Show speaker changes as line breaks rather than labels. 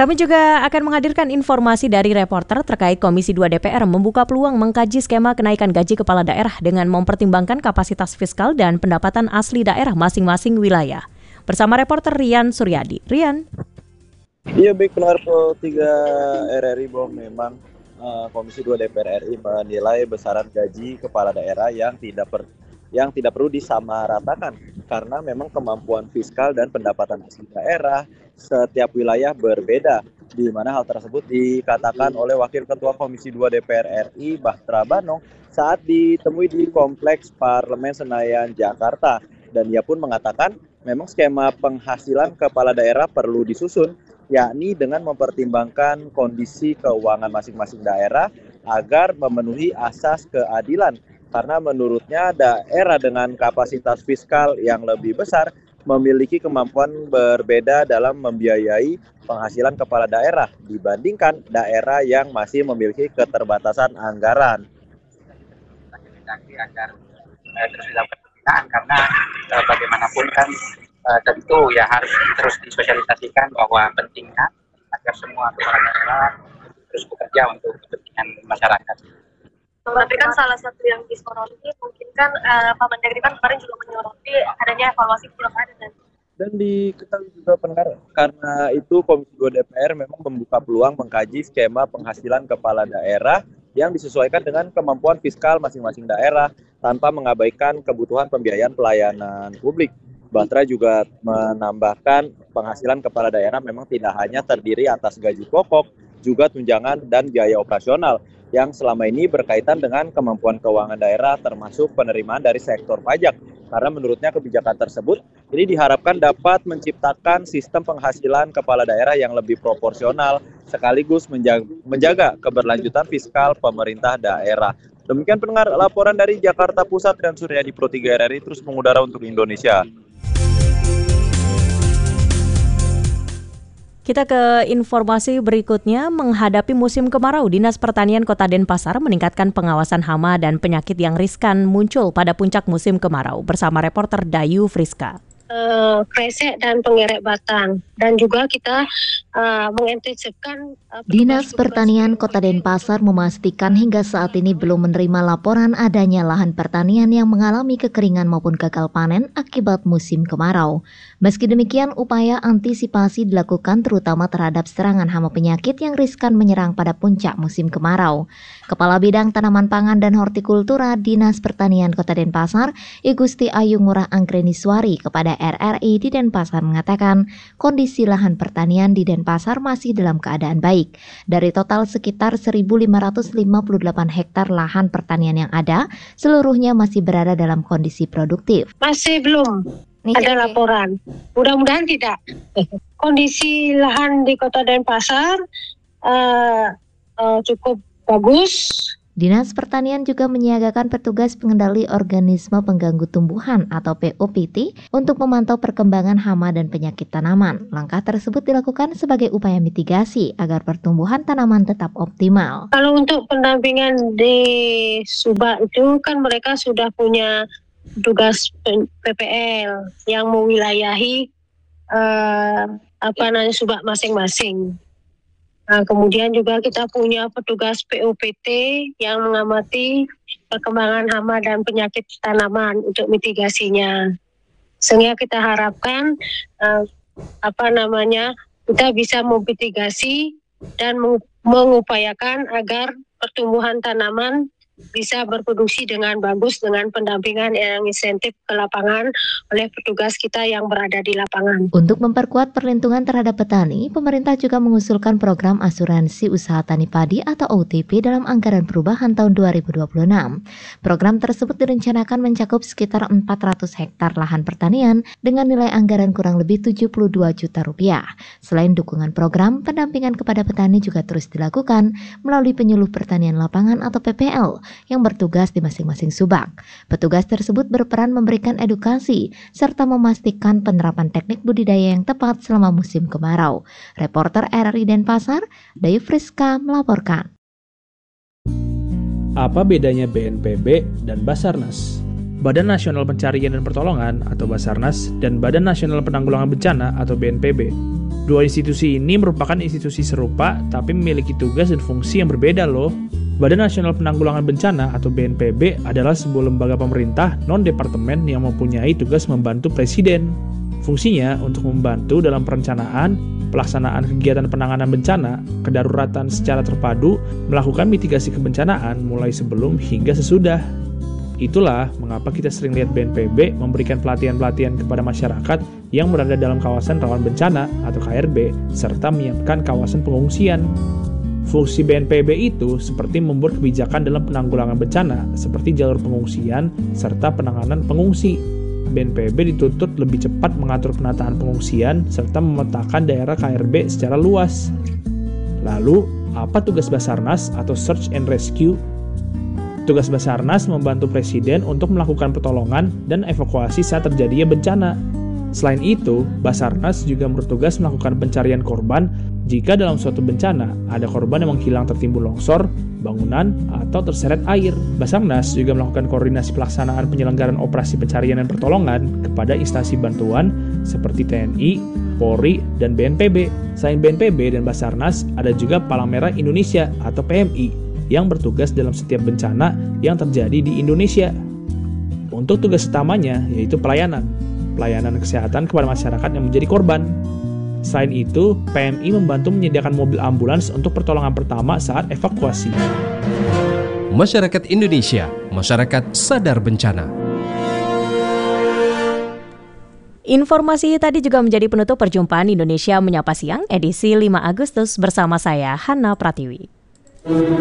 Kami juga akan menghadirkan informasi dari reporter terkait Komisi 2 DPR membuka peluang mengkaji skema kenaikan gaji kepala daerah dengan mempertimbangkan kapasitas fiskal dan pendapatan asli daerah masing-masing wilayah. Bersama reporter Rian Suryadi. Rian.
Iya, baik pendengar Pro 3 RRI bahwa memang Komisi 2 DPR RI menilai besaran gaji kepala daerah yang tidak perlu disamaratakan karena memang kemampuan fiskal dan pendapatan asli daerah setiap wilayah berbeda, di mana hal tersebut dikatakan oleh Wakil Ketua Komisi 2 DPR RI Bahtera Banong saat ditemui di Kompleks Parlemen Senayan, Jakarta. Dan ia pun mengatakan memang skema penghasilan kepala daerah perlu disusun, yakni dengan mempertimbangkan kondisi keuangan masing-masing daerah agar memenuhi asas keadilan. Karena menurutnya daerah dengan kapasitas fiskal yang lebih besar memiliki kemampuan berbeda dalam membiayai penghasilan kepala daerah dibandingkan daerah yang masih memiliki keterbatasan anggaran.
Agar terus dilakukan pembinaan karena bagaimanapun kan tentu ya harus terus disosialisasikan bahwa pentingnya agar semua kepala daerah terus bekerja untuk kepentingan masyarakat.
Tapi kan salah satu yang disoroti mungkin kan Pak Mendagri kan kemarin juga menyoroti adanya evaluasi pilkada
dan diketahui juga pendengar, karena itu Komisi 2 DPR memang membuka peluang mengkaji skema penghasilan kepala daerah yang disesuaikan dengan kemampuan fiskal masing-masing daerah tanpa mengabaikan kebutuhan pembiayaan pelayanan publik. Bahtera juga menambahkan penghasilan kepala daerah memang tidak hanya terdiri atas gaji pokok, juga tunjangan dan biaya operasional yang selama ini berkaitan dengan kemampuan keuangan daerah termasuk penerimaan dari sektor pajak. Karena menurutnya kebijakan tersebut ini diharapkan dapat menciptakan sistem penghasilan kepala daerah yang lebih proporsional sekaligus menjaga keberlanjutan fiskal pemerintah daerah. Demikian pendengar laporan dari Jakarta Pusat dan Suryadi Pro 3 RRI terus mengudara untuk Indonesia.
Kita ke informasi berikutnya. Menghadapi musim kemarau, Dinas Pertanian Kota Denpasar meningkatkan pengawasan hama dan penyakit yang riskan muncul pada puncak musim kemarau. Bersama reporter Dayu Friska.
Kresek dan pengerek batang, dan juga kita mengintensifkan
Dinas Pertanian Kota Denpasar memastikan hingga saat ini belum menerima laporan adanya lahan pertanian yang mengalami kekeringan maupun gagal panen akibat musim kemarau. Meski demikian, upaya antisipasi dilakukan terutama terhadap serangan hama penyakit yang riskan menyerang pada puncak musim kemarau. Kepala Bidang Tanaman Pangan dan Hortikultura Dinas Pertanian Kota Denpasar, I Gusti Ayu Ngurah Anggraniswari kepada RRI di Denpasar mengatakan kondisi lahan pertanian di Denpasar masih dalam keadaan baik. Dari total sekitar 1.558 hektar lahan pertanian yang ada, seluruhnya masih berada dalam kondisi produktif.
Masih belum ada laporan. Mudah-mudahan tidak. Kondisi lahan di Kota Denpasar cukup bagus.
Dinas Pertanian juga menyiagakan petugas pengendali organisme pengganggu tumbuhan atau POPT untuk memantau perkembangan hama dan penyakit tanaman. Langkah tersebut dilakukan sebagai upaya mitigasi agar pertumbuhan tanaman tetap optimal.
Kalau untuk pendampingan di Subak itu kan mereka sudah punya tugas PPL yang mewilayahi Subak masing-masing. Nah, kemudian juga kita punya petugas POPT yang mengamati perkembangan hama dan penyakit tanaman untuk mitigasinya. Sehingga kita harapkan kita bisa memitigasi dan mengupayakan agar pertumbuhan tanaman bisa berproduksi dengan bagus dengan pendampingan yang insentif ke lapangan oleh petugas kita yang berada di lapangan.
Untuk memperkuat perlindungan terhadap petani, pemerintah juga mengusulkan program asuransi usaha tani padi atau OTP dalam anggaran perubahan tahun 2026. Program tersebut direncanakan mencakup sekitar 400 hektar lahan pertanian dengan nilai anggaran kurang lebih 72 juta rupiah. Selain dukungan program, pendampingan kepada petani juga terus dilakukan melalui penyuluh pertanian lapangan atau PPL yang bertugas di masing-masing subak. Petugas tersebut berperan memberikan edukasi serta memastikan penerapan teknik budidaya yang tepat selama musim kemarau. Reporter RRI Denpasar, Dayu Friska melaporkan.
Apa bedanya BNPB dan Basarnas? Badan Nasional Pencarian dan Pertolongan atau Basarnas dan Badan Nasional Penanggulangan Bencana atau BNPB Dua institusi ini merupakan institusi serupa tapi memiliki tugas dan fungsi yang berbeda loh. Badan Nasional Penanggulangan Bencana atau BNPB adalah sebuah lembaga pemerintah non-departemen yang mempunyai tugas membantu Presiden. Fungsinya untuk membantu dalam perencanaan, pelaksanaan kegiatan penanganan bencana, kedaruratan secara terpadu, melakukan mitigasi kebencanaan mulai sebelum hingga sesudah. Itulah mengapa kita sering lihat BNPB memberikan pelatihan-pelatihan kepada masyarakat yang berada dalam kawasan rawan bencana atau KRB, serta menyiapkan kawasan pengungsian. Fungsi BNPB itu seperti membuat kebijakan dalam penanggulangan bencana, seperti jalur pengungsian, serta penanganan pengungsi. BNPB dituntut lebih cepat mengatur penataan pengungsian, serta memetakan daerah KRB secara luas. Lalu, apa tugas Basarnas atau Search and Rescue? Tugas Basarnas membantu Presiden untuk melakukan pertolongan dan evakuasi saat terjadinya bencana. Selain itu, Basarnas juga bertugas melakukan pencarian korban jika dalam suatu bencana ada korban yang menghilang tertimbun longsor, bangunan, atau terseret air. Basarnas juga melakukan koordinasi pelaksanaan penyelenggaraan operasi pencarian dan pertolongan kepada instansi bantuan seperti TNI, Polri, dan BNPB. Selain BNPB dan Basarnas, ada juga Palang Merah Indonesia atau PMI yang bertugas dalam setiap bencana yang terjadi di Indonesia. Untuk tugas utamanya yaitu pelayanan kesehatan kepada masyarakat yang menjadi korban. Selain itu, PMI membantu menyediakan mobil ambulans untuk pertolongan pertama saat evakuasi.
Masyarakat Indonesia, masyarakat sadar bencana.
Informasi tadi juga menjadi penutup perjumpaan Indonesia Menyapa Siang edisi 5 Agustus bersama saya, Hana Pratiwi.